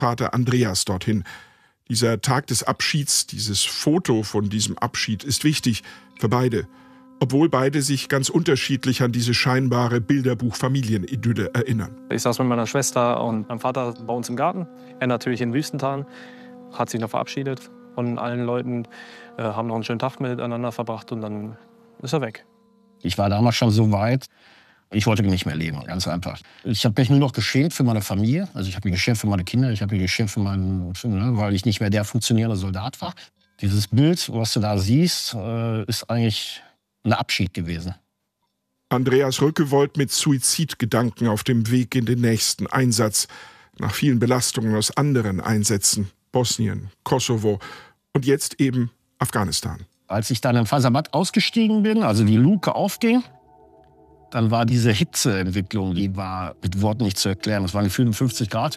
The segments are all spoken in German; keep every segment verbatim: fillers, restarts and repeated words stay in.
Pater Andreas dorthin. Dieser Tag des Abschieds, dieses Foto von diesem Abschied ist wichtig für beide, obwohl beide sich ganz unterschiedlich an diese scheinbare Bilderbuch-Familienidylle erinnern. Ich saß mit meiner Schwester und meinem Vater bei uns im Garten. Er natürlich in Wüstental, hat sich noch verabschiedet von allen Leuten, äh, haben noch einen schönen Tag miteinander verbracht und dann ist er weg. Ich war damals schon so weit, ich wollte nicht mehr leben, ganz einfach. Ich habe mich nur noch geschämt für meine Familie, also ich habe mich geschämt für meine Kinder, ich habe mich geschämt für meinen, ne, weil ich nicht mehr der funktionierende Soldat war. Dieses Bild, was du da siehst, äh, ist eigentlich ein Abschied gewesen. Andreas Rückewold mit Suizidgedanken auf dem Weg in den nächsten Einsatz. Nach vielen Belastungen aus anderen Einsätzen. Bosnien, Kosovo und jetzt eben Afghanistan. Als ich dann in Fasabat ausgestiegen bin, also die Luke aufging, dann war diese Hitzeentwicklung, die war mit Worten nicht zu erklären. Das waren fünfundfünfzig Grad.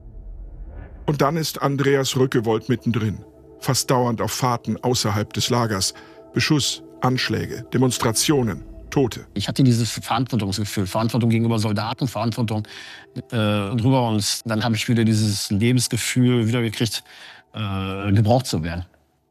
Und dann ist Andreas Rückewold mittendrin. Fast dauernd auf Fahrten außerhalb des Lagers. Beschuss, Anschläge, Demonstrationen, Tote. Ich hatte dieses Verantwortungsgefühl, Verantwortung gegenüber Soldaten, Verantwortung äh, drüber. Und dann habe ich wieder dieses Lebensgefühl wieder gekriegt, äh, gebraucht zu werden.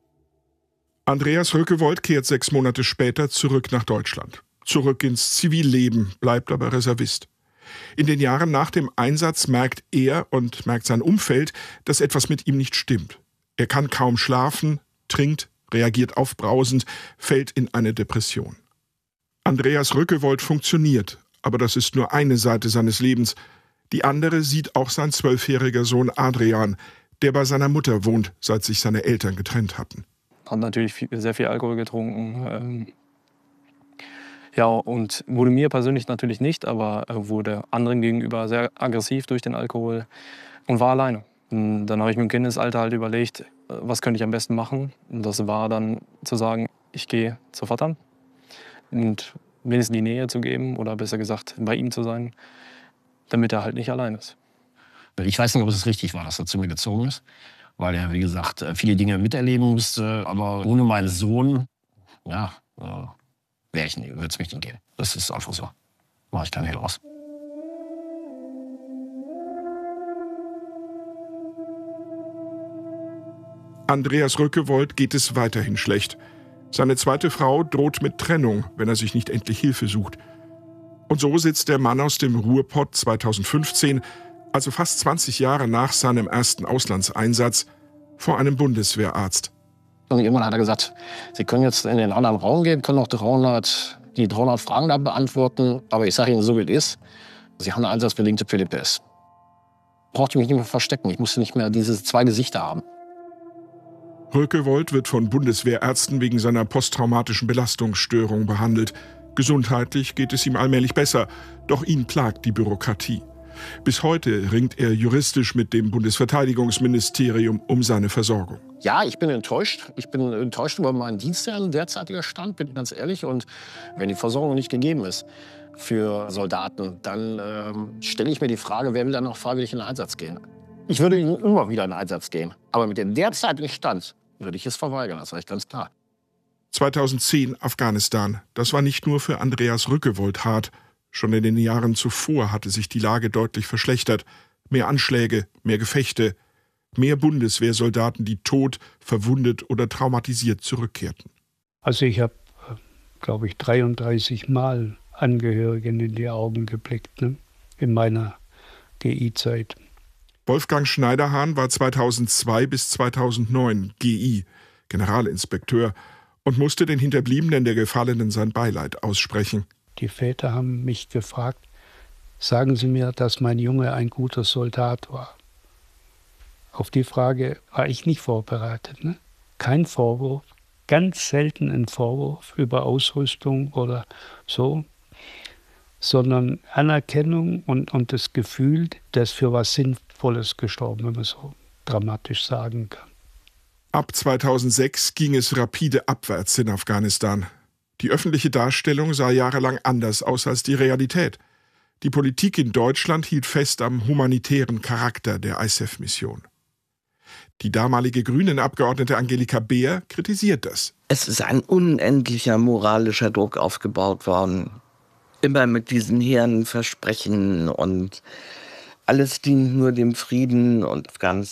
Andreas Rückewold kehrt sechs Monate später zurück nach Deutschland. Zurück ins Zivilleben, bleibt aber Reservist. In den Jahren nach dem Einsatz merkt er und merkt sein Umfeld, dass etwas mit ihm nicht stimmt. Er kann kaum schlafen, trinkt, reagiert aufbrausend, fällt in eine Depression. Andreas Rückewold funktioniert, aber das ist nur eine Seite seines Lebens. Die andere sieht auch sein zwölfjähriger Sohn Adrian, der bei seiner Mutter wohnt, seit sich seine Eltern getrennt hatten. Hat natürlich viel, sehr viel Alkohol getrunken. Ähm Ja, und wurde mir persönlich natürlich nicht, aber wurde anderen gegenüber sehr aggressiv durch den Alkohol und war alleine. Und dann habe ich mir im Kindesalter halt überlegt, was könnte ich am besten machen. Und das war dann zu sagen, ich gehe zu Vater und wenigstens die Nähe zu geben oder besser gesagt bei ihm zu sein, damit er halt nicht allein ist. Ich weiß nicht, ob es richtig war, dass er zu mir gezogen ist, weil er, wie gesagt, viele Dinge miterleben musste. Aber ohne meinen Sohn, ja, wäre ich nicht, würde es mich nicht gehen. Das ist einfach so. Mache ich keinen Hehl raus. Andreas Rückewold geht es weiterhin schlecht. Seine zweite Frau droht mit Trennung, wenn er sich nicht endlich Hilfe sucht. Und so sitzt der Mann aus dem Ruhrpott zweitausendfünfzehn, also fast zwanzig Jahre nach seinem ersten Auslandseinsatz, vor einem Bundeswehrarzt. Und irgendwann hat er gesagt, Sie können jetzt in den anderen Raum gehen, können noch dreihundert, die dreihundert Fragen da beantworten. Aber ich sage Ihnen so, wie es ist. Sie haben eine einsatzbedingte P D P S. Brauchte mich nicht mehr verstecken. Ich musste nicht mehr diese zwei Gesichter haben. Rückewold wird von Bundeswehrärzten wegen seiner posttraumatischen Belastungsstörung behandelt. Gesundheitlich geht es ihm allmählich besser, doch ihn plagt die Bürokratie. Bis heute ringt er juristisch mit dem Bundesverteidigungsministerium um seine Versorgung. Ja, ich bin enttäuscht. Ich bin enttäuscht über meinen Dienstherrn, derzeitiger Stand, bin ich ganz ehrlich. Und wenn die Versorgung nicht gegeben ist für Soldaten, dann ähm, stelle ich mir die Frage, wer will dann noch freiwillig in den Einsatz gehen? Ich würde immer wieder in den Einsatz gehen. Aber mit dem derzeitigen Stand würde ich es verweigern, das sage ich ganz klar. zweitausendzehn Afghanistan. Das war nicht nur für Andreas Rückewold hart. Schon in den Jahren zuvor hatte sich die Lage deutlich verschlechtert. Mehr Anschläge, mehr Gefechte, mehr Bundeswehrsoldaten, die tot, verwundet oder traumatisiert zurückkehrten. Also ich habe, glaube ich, dreiunddreißig Mal Angehörigen in die Augen geblickt, ne? In meiner G I-Zeit. Wolfgang Schneiderhahn war zweitausendzwei bis zweitausendneun G I, Generalinspekteur, und musste den Hinterbliebenen der Gefallenen sein Beileid aussprechen. Die Väter haben mich gefragt, sagen Sie mir, dass mein Junge ein guter Soldat war. Auf die Frage war ich nicht vorbereitet. Ne? Kein Vorwurf, ganz selten ein Vorwurf über Ausrüstung oder so, sondern Anerkennung und, und das Gefühl, dass für was Sinnvolles gestorben, wenn man so dramatisch sagen kann. Ab zweitausendsechs ging es rapide abwärts in Afghanistan. Die öffentliche Darstellung sah jahrelang anders aus als die Realität. Die Politik in Deutschland hielt fest am humanitären Charakter der I S A F-Mission. Die damalige Grünen-Abgeordnete Angelika Beer kritisiert das. Es ist ein unendlicher moralischer Druck aufgebaut worden. Immer mit diesen hehren Versprechen und alles dient nur dem Frieden und Afghanistan